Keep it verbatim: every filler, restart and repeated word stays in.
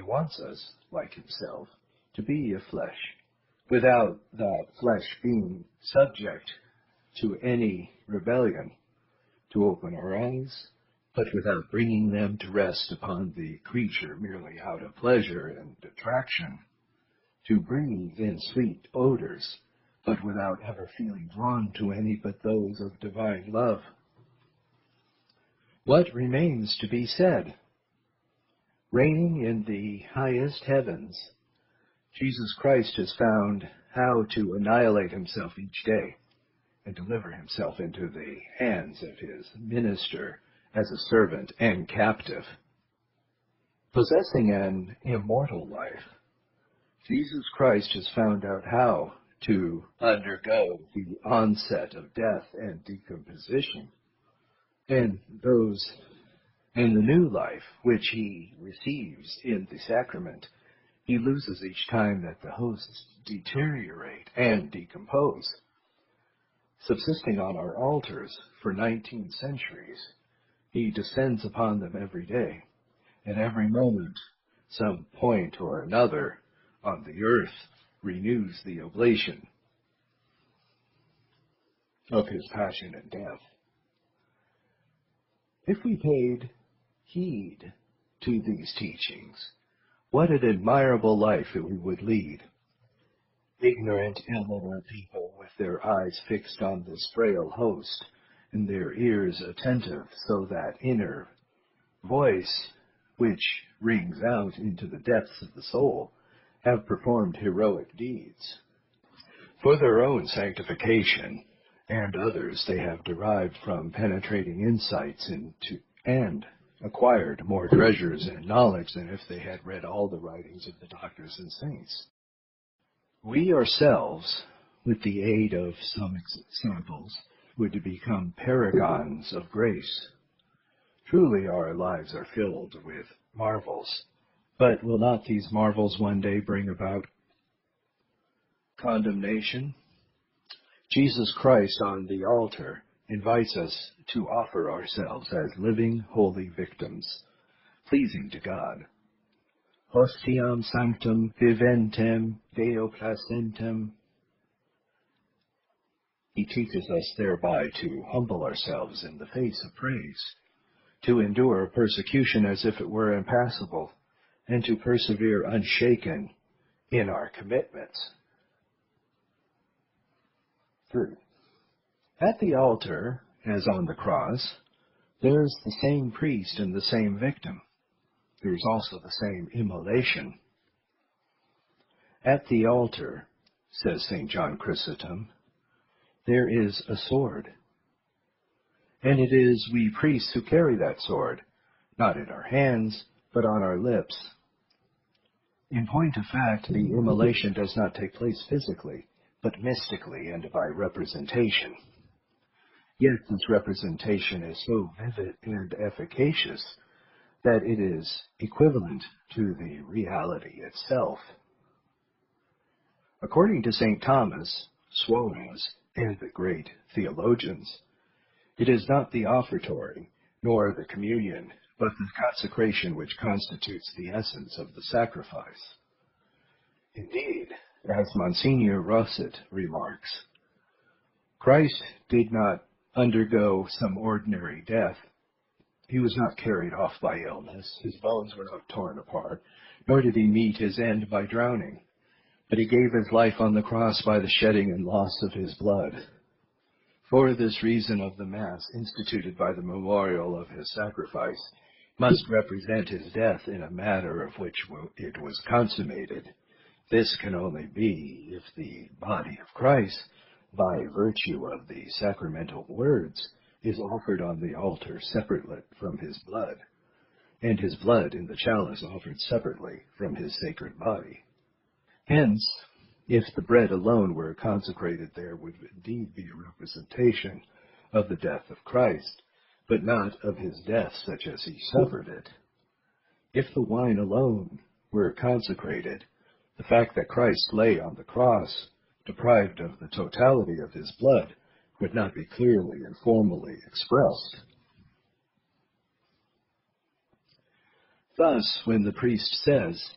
wants us, like himself, to be a flesh, without that flesh being subject to any rebellion, to open our eyes, but without bringing them to rest upon the creature merely out of pleasure and attraction, to breathe in sweet odors, but without ever feeling drawn to any but those of divine love. What remains to be said? Reigning in the highest heavens, Jesus Christ has found how to annihilate himself each day and deliver himself into the hands of his minister as a servant and captive. Possessing an immortal life, Jesus Christ has found out how to undergo the onset of death and decomposition, and those and the new life which he receives in the sacrament, he loses each time that the hosts deteriorate and decompose. Subsisting on our altars for nineteen centuries, he descends upon them every day. At every moment, some point or another on the earth renews the oblation of his passion and death. If we paid heed to these teachings, what an admirable life we would lead. Ignorant, illiterate people with their eyes fixed on this frail host and their ears attentive, so that inner voice which rings out into the depths of the soul, have performed heroic deeds. For their own sanctification and others they have derived from penetrating insights into and acquired more treasures and knowledge than if they had read all the writings of the doctors and saints. We ourselves, with the aid of some examples, would become paragons of grace. Truly our lives are filled with marvels, but will not these marvels one day bring about condemnation? Jesus Christ on the altar invites us to offer ourselves as living, holy victims, pleasing to God. Hostiam sanctum viventem Deo placentem. He teaches us thereby to humble ourselves in the face of praise, to endure persecution as if it were impassable, and to persevere unshaken in our commitments. Three. At the altar, as on the cross, there's the same priest and the same victim. There's also the same immolation. At the altar, says Saint John Chrysostom, there is a sword. And it is we priests who carry that sword, not in our hands, but on our lips. In point of fact, the immolation does not take place physically, but mystically and by representation. Yet this representation is so vivid and efficacious that it is equivalent to the reality itself. According to Saint Thomas, Suarez, and the great theologians, it is not the offertory, nor the communion, but the consecration which constitutes the essence of the sacrifice. Indeed, as Monsignor Rosset remarks, Christ did not undergo some ordinary death. He was not carried off by illness. His bones were not torn apart, nor did he meet his end by drowning. But he gave his life on the cross by the shedding and loss of his blood. For this reason of the Mass instituted by the memorial of his sacrifice must represent his death in a manner of which it was consummated. This can only be if the body of Christ, by virtue of the sacramental words, is offered on the altar separately from his blood, and his blood in the chalice offered separately from his sacred body. Hence, if the bread alone were consecrated, there would indeed be a representation of the death of Christ, but not of his death such as he suffered it. If the wine alone were consecrated, the fact that Christ lay on the cross, deprived of the totality of his blood, would not be clearly and formally expressed. Thus, when the priest says,